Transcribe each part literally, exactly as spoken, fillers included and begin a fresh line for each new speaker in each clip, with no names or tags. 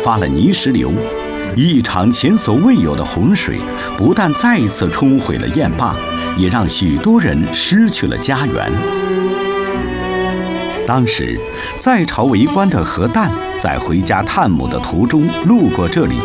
发了泥石流，一场前所未有的洪水不但再次冲毁了堰坝，也让许多人失去了家园。当时在朝为官的何旦在回家探母的途中路过这里，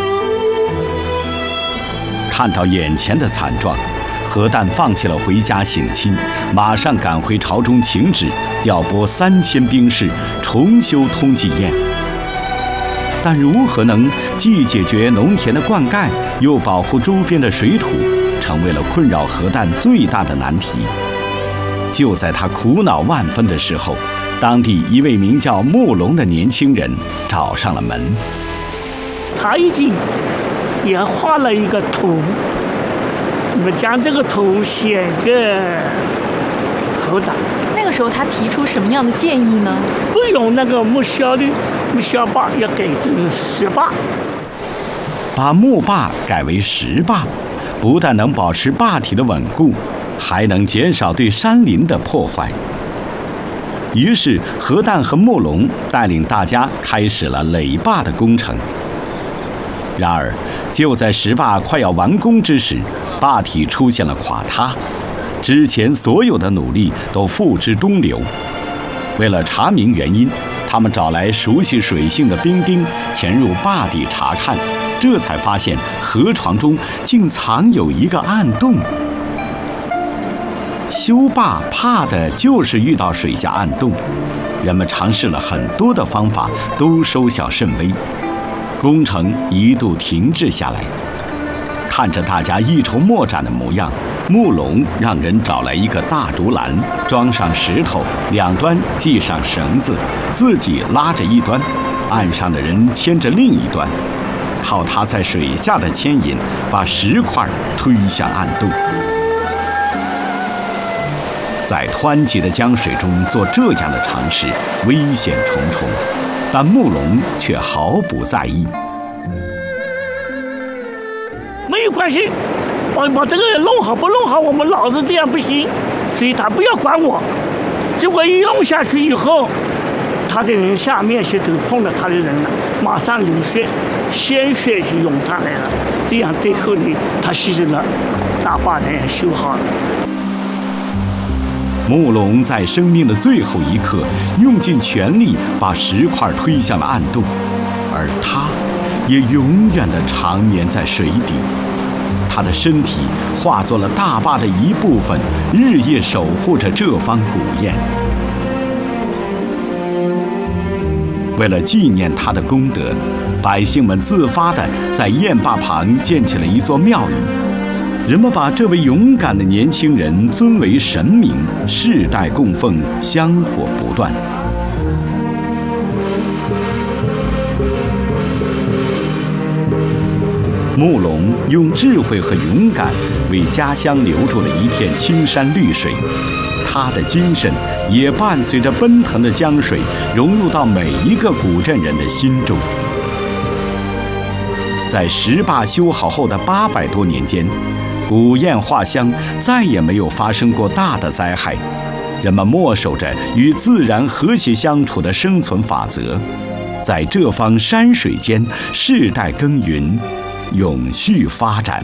看到眼前的惨状，何旦放弃了回家省亲，马上赶回朝中请旨，调拨三千兵士重修通济堰。但如何能既解决农田的灌溉，又保护周边的水土，成为了困扰何旦最大的难题。就在他苦恼万分的时候，当地一位名叫慕龙的年轻人找上了门。
他已经也画了一个图，你们将这个图献给何旦。
那个时候他提出什么样的建议呢？
不用那个木小的木小坝，要改成石坝，
把木坝改为石坝，不但能保持坝体的稳固，还能减少对山林的破坏。于是何旦和慕龙带领大家开始了垒坝的工程。然而就在石坝快要完工之时，坝体出现了垮塌，之前所有的努力都付之东流。为了查明原因，他们找来熟悉水性的兵丁潜入坝底查看，这才发现河床中竟藏有一个暗洞。修坝怕的就是遇到水下暗洞，人们尝试了很多的方法，都收效甚微，工程一度停滞下来。看着大家一筹莫展的模样，慕龙让人找来一个大竹篮，装上石头，两端系上绳子，自己拉着一端，岸上的人牵着另一端，靠他在水下的牵引，把石块推向暗洞。在湍急的江水中做这样的尝试，危险重重，但慕龙却毫不在意。
没有关系，我把这个弄好不弄好，我们老子这样不行，所以他不要管我。结果一弄下去以后，他的人下面是都碰到他的人了，马上流血，鲜血就涌上来了。这样最后呢，他牺牲了，大坝呢修好了。
慕龙在生命的最后一刻，用尽全力把石块推向了暗洞，而他也永远地长眠在水底。他的身体化作了大坝的一部分，日夜守护着这方古堰。为了纪念他的功德，百姓们自发地在堰坝旁建起了一座庙宇。人们把这位勇敢的年轻人尊为神明，世代供奉，香火不断。慕龙用智慧和勇敢为家乡留住了一片青山绿水，他的精神也伴随着奔腾的江水融入到每一个古镇人的心中。在石坝修好后的八百多年间，古堰画乡再也没有发生过大的灾害，人们默守着与自然和谐相处的生存法则，在这方山水间世代耕耘，永续发展。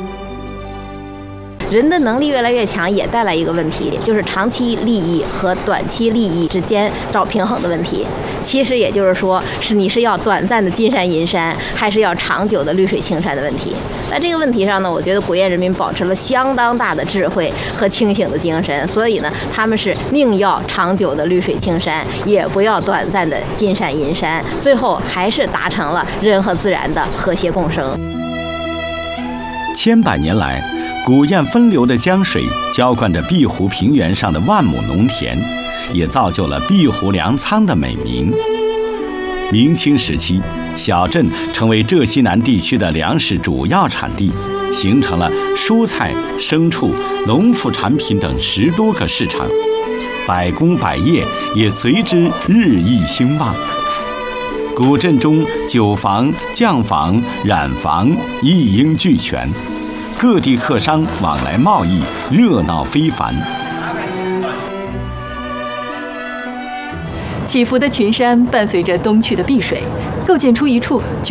人的能力越来越强，也带来一个问题，就是长期利益和短期利益之间找平衡的问题。其实也就是说，是你是要短暂的金山银山，还是要长久的绿水青山的问题。在这个问题上呢，我觉得古堰人民保持了相当大的智慧和清醒的精神，所以呢，他们是宁要长久的绿水青山，也不要短暂的金山银山，最后还是达成了人和自然的和谐共生。
千百年来，古堰分流的江水浇灌着碧湖平原上的万亩农田，也造就了碧湖粮仓的美名。明清时期，小镇成为浙西南地区的粮食主要产地，形成了蔬菜、牲畜、农副产品等十多个市场，百工百业也随之日益兴旺。古镇中酒坊、酱坊、染坊一应俱全，各地客商往来贸易，热闹非凡。
起伏的群山伴随着东去的碧水，构建出一处